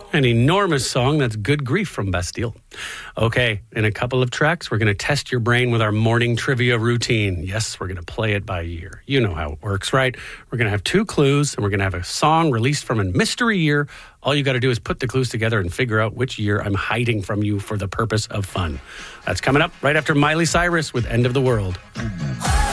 An enormous song. That's Good Grief from Bastille. Okay, in a couple of tracks, we're going to test your brain with our morning trivia routine. Yes, we're going to play it by year. You know how it works, right? We're going to have 2 clues, and we're going to have a song released from a mystery year. All you got to do is put the clues together and figure out which year I'm hiding from you for the purpose of fun. That's coming up right after Miley Cyrus with End of the World.